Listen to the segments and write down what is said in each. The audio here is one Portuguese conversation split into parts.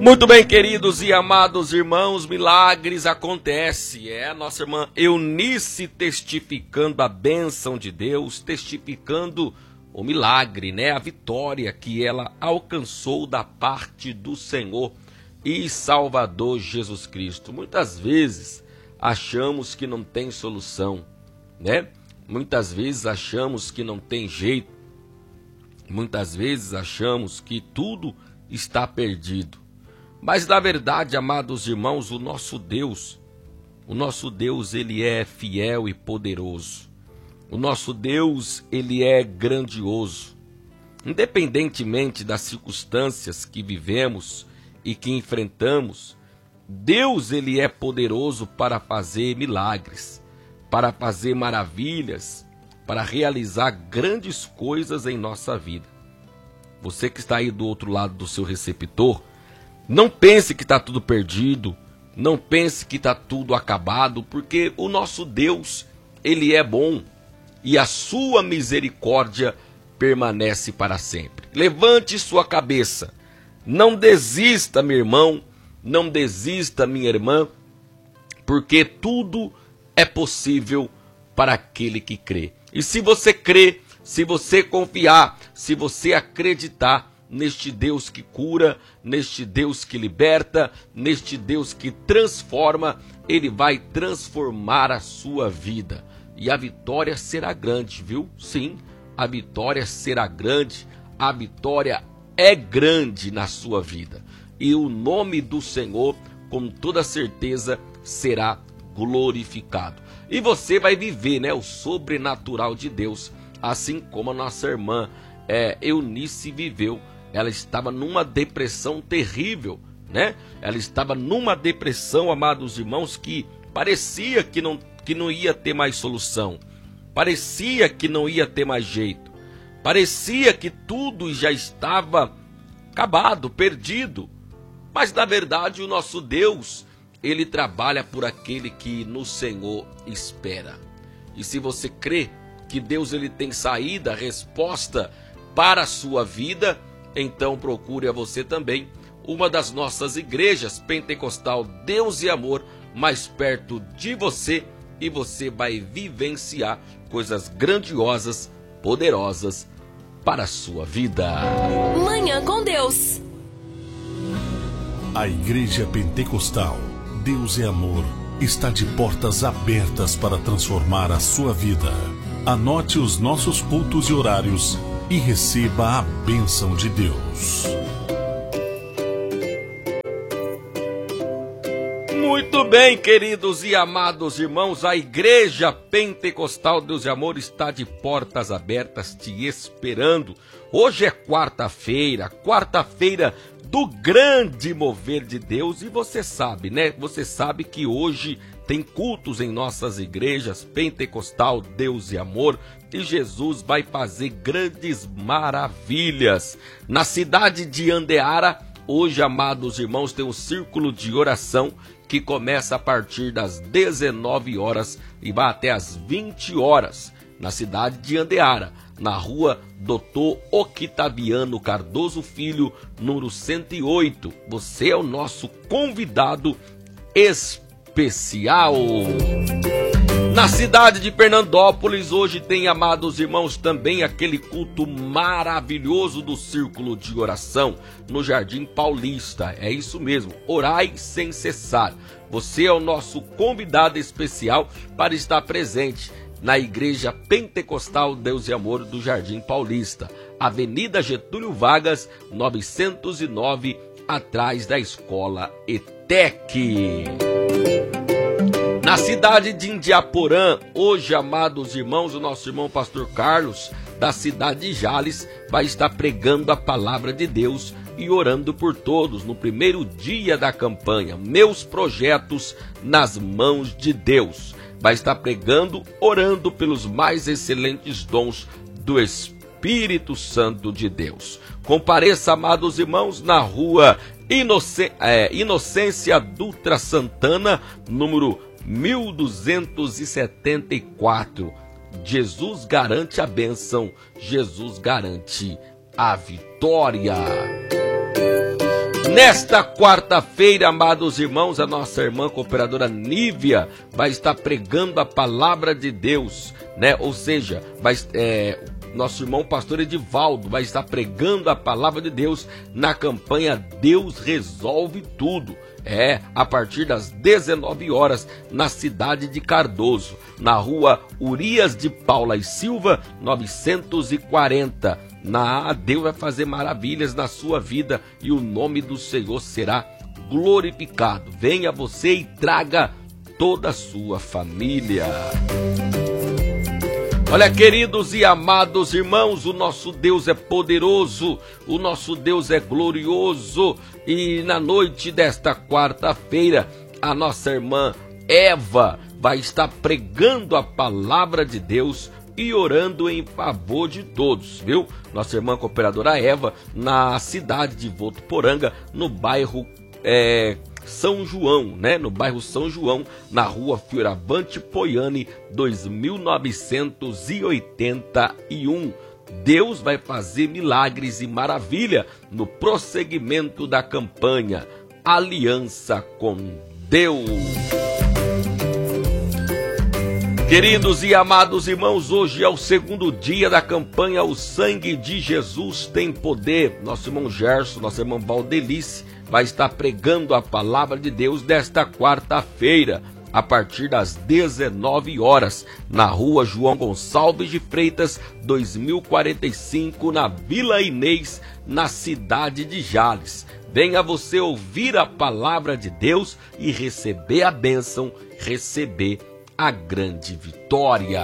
Muito bem, queridos e amados irmãos, milagres acontecem. É a nossa irmã Eunice testificando a bênção de Deus, testificando o milagre, né? A vitória que ela alcançou da parte do Senhor e Salvador Jesus Cristo. Muitas vezes achamos que não tem solução, né? Muitas vezes achamos que não tem jeito. Muitas vezes achamos que tudo está perdido. Mas na verdade, amados irmãos, o nosso Deus, ele é fiel e poderoso. O nosso Deus, ele é grandioso. Independentemente das circunstâncias que vivemos e que enfrentamos, Deus, ele é poderoso para fazer milagres, para fazer maravilhas, para realizar grandes coisas em nossa vida. Você que está aí do outro lado do seu receptor, não pense que está tudo perdido, não pense que está tudo acabado, porque o nosso Deus, ele é bom e a sua misericórdia permanece para sempre. Levante sua cabeça, não desista, meu irmão, não desista, minha irmã, porque tudo é possível para aquele que crê. E se você crê, se você confiar, se você acreditar neste Deus que cura, neste Deus que liberta, neste Deus que transforma, ele vai transformar a sua vida. E a vitória será grande, viu? Sim, a vitória será grande, a vitória é grande na sua vida. E o nome do Senhor, com toda certeza, será glorificado. E você vai viver, né, o sobrenatural de Deus, assim como a nossa irmã Eunice viveu. Ela estava numa depressão terrível, né? Ela estava numa depressão, amados irmãos, que parecia que não ia ter mais solução. Parecia que não ia ter mais jeito. Parecia que tudo já estava acabado, perdido. Mas na verdade o nosso Deus, ele trabalha por aquele que no Senhor espera. E se você crê que Deus, ele tem saída, resposta para a sua vida, então procure a você também uma das nossas igrejas pentecostal Deus e Amor mais perto de você, e você vai vivenciar coisas grandiosas, poderosas para a sua vida. Manhã com Deus. A Igreja Pentecostal Deus e Amor está de portas abertas para transformar a sua vida. Anote os nossos cultos e horários e receba a bênção de Deus. Muito bem, queridos e amados irmãos, a Igreja Pentecostal Deus e Amor está de portas abertas te esperando. Hoje é quarta-feira do grande mover de Deus, e você sabe, né? Você sabe que hoje tem cultos em nossas igrejas Pentecostal Deus e Amor, e Jesus vai fazer grandes maravilhas. Na cidade de Andeara, hoje, amados irmãos, tem um círculo de oração que começa a partir das 19 horas e vai até as 20 horas, na cidade de Andeara, na rua Dr. Octaviano Cardoso Filho, número 108. Você é o nosso convidado especial. Na cidade de Fernandópolis, hoje tem, amados irmãos, também aquele culto maravilhoso do Círculo de Oração no Jardim Paulista. É isso mesmo, orai sem cessar. Você é o nosso convidado especial para estar presente na Igreja Pentecostal Deus e Amor do Jardim Paulista, Avenida Getúlio Vargas, 909, atrás da Escola ETEC. Na cidade de Indiaporã, hoje, amados irmãos, o nosso irmão pastor Carlos, da cidade de Jales, vai estar pregando a palavra de Deus e orando por todos no primeiro dia da campanha, Meus Projetos nas Mãos de Deus. Vai estar pregando, orando pelos mais excelentes dons do Espírito Santo de Deus. Compareça, amados irmãos, na rua Inocência Dutra Santana, número 1274. Jesus garante a bênção, Jesus garante a vitória. Nesta quarta-feira, amados irmãos, a nossa irmã cooperadora Nívia vai estar pregando a palavra de Deus, né? Ou seja, nosso irmão pastor Edivaldo vai estar pregando a palavra de Deus na campanha Deus Resolve Tudo. A partir das 19 horas, na cidade de Cardoso, na rua Urias de Paula e Silva, 940. Deus vai fazer maravilhas na sua vida e o nome do Senhor será glorificado. Venha você e traga toda a sua família. Olha, queridos e amados irmãos, o nosso Deus é poderoso, o nosso Deus é glorioso, e na noite desta quarta-feira, a nossa irmã Eva vai estar pregando a palavra de Deus e orando em favor de todos, viu? Nossa irmã cooperadora Eva, na cidade de Votuporanga, no bairro São João, né? No bairro São João, na rua Fioravante Poiani, 2981. Deus vai fazer milagres e maravilha no prosseguimento da campanha Aliança com Deus. Queridos e amados irmãos, hoje é o segundo dia da campanha O Sangue de Jesus Tem Poder. Nosso irmão Gerson, nossa irmã Valdelice vai estar pregando a palavra de Deus desta quarta-feira, a partir das 19 horas, na rua João Gonçalves de Freitas, 2045, na Vila Inês, na cidade de Jales. Venha você ouvir a palavra de Deus e receber a bênção, receber a grande vitória.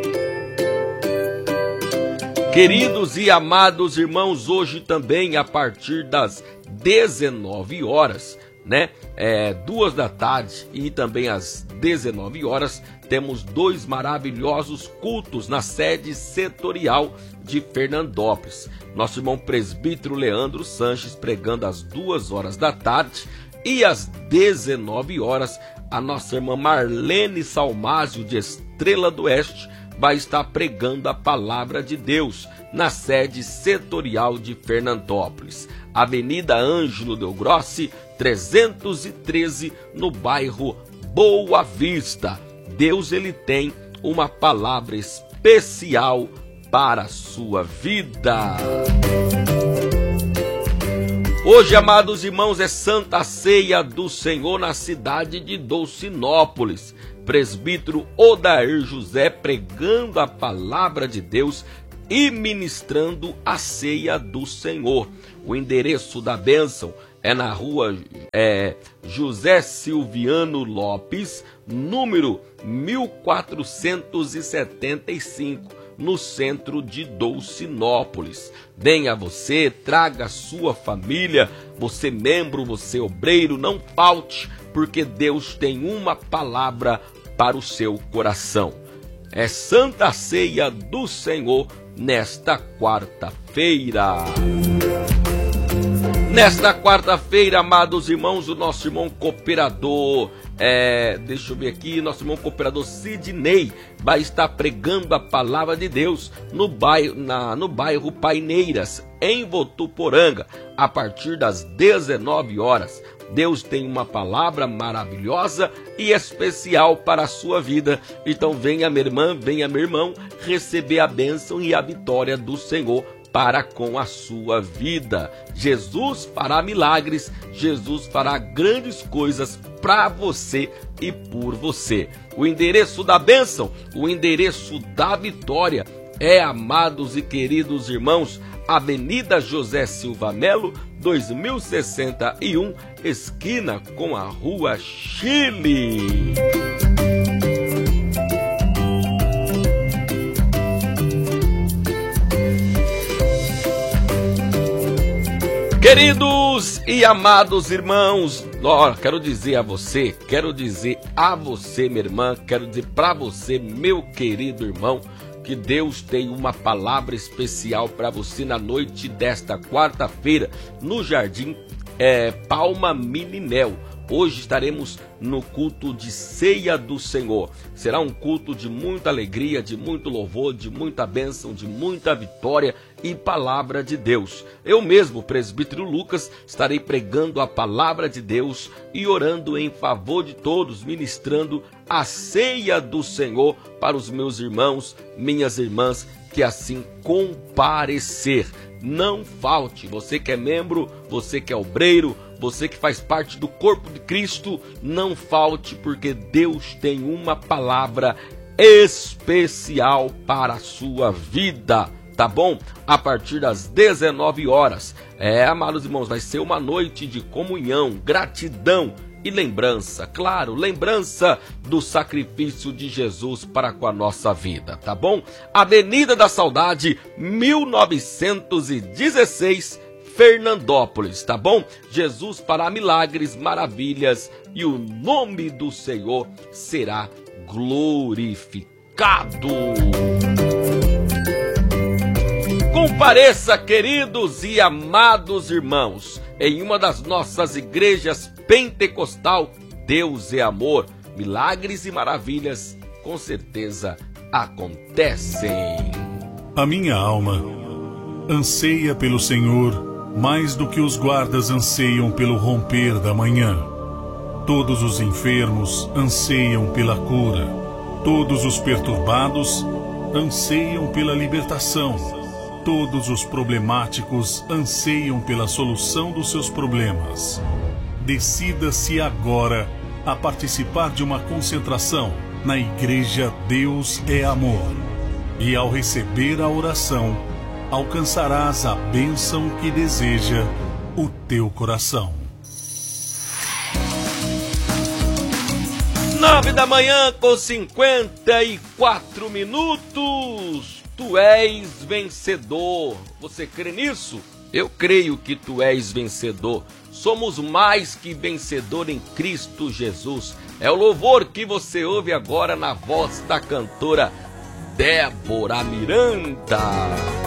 Queridos e amados irmãos, hoje também a partir das 19 horas, né? 2 da tarde e também às 19 horas, temos 2 maravilhosos cultos na sede setorial de Fernandópolis. Nosso irmão presbítero Leandro Sanches pregando às 2 horas da tarde e às 19 horas, a nossa irmã Marlene Salmásio de Estrela do Oeste vai estar pregando a palavra de Deus na sede setorial de Fernandópolis, Avenida Ângelo Del Grossi, 313, no bairro Boa Vista. Deus, ele tem uma palavra especial para a sua vida. Hoje, amados irmãos, é Santa Ceia do Senhor na cidade de Dolcinópolis. Presbítero Odair José pregando a palavra de Deus e ministrando a ceia do Senhor. O endereço da bênção é na rua José Silviano Lopes, número 1475, no centro de Dolcinópolis. Venha você, traga a sua família, você membro, você obreiro, não falte, porque Deus tem uma palavra para o seu coração. É Santa Ceia do Senhor nesta quarta-feira. Nesta quarta-feira, amados irmãos, o nosso irmão cooperador, deixa eu ver aqui, nosso irmão cooperador Sidney vai estar pregando a palavra de Deus no bairro Paineiras, em Votuporanga, a partir das 19 horas. Deus tem uma palavra maravilhosa e especial para a sua vida. Então venha, minha irmã, venha, meu irmão, receber a bênção e a vitória do Senhor para com a sua vida. Jesus fará milagres, Jesus fará grandes coisas para você e por você. O endereço da bênção, o endereço da vitória é, amados e queridos irmãos, Avenida José Silva Melo, 2061, esquina com a Rua Chile. Queridos e amados irmãos, quero dizer a você, minha irmã, quero dizer para você, meu querido irmão, que Deus tem uma palavra especial para você na noite desta quarta-feira, no Jardim Palma Milimel. Hoje estaremos no culto de ceia do Senhor. Será um culto de muita alegria, de muito louvor, de muita bênção, de muita vitória e palavra de Deus. Eu mesmo, presbítero Lucas, estarei pregando a palavra de Deus e orando em favor de todos, ministrando a ceia do Senhor para os meus irmãos, minhas irmãs, que assim comparecer. Não falte, você que é membro, você que é obreiro, você que faz parte do corpo de Cristo, não falte, porque Deus tem uma palavra especial para a sua vida, tá bom? A partir das 19 horas. Amados irmãos, vai ser uma noite de comunhão, gratidão e lembrança, claro, lembrança do sacrifício de Jesus para com a nossa vida, tá bom? Avenida da Saudade, 1916, Fernandópolis, tá bom? Jesus fará milagres, maravilhas e o nome do Senhor será glorificado. Compareça, queridos e amados irmãos, em uma das nossas igrejas pentecostal. Deus é amor, milagres e maravilhas com certeza acontecem. A minha alma anseia pelo Senhor mais do que os guardas anseiam pelo romper da manhã. Todos os enfermos anseiam pela cura. Todos os perturbados anseiam pela libertação. Todos os problemáticos anseiam pela solução dos seus problemas. Decida-se agora a participar de uma concentração na Igreja Deus é Amor. E ao receber a oração, alcançarás a bênção que deseja o teu coração. 9 da manhã com 54 minutos. Tu és vencedor. Você crê nisso? Eu creio que tu és vencedor. Somos mais que vencedor em Cristo Jesus. É o louvor que você ouve agora na voz da cantora Débora Miranda.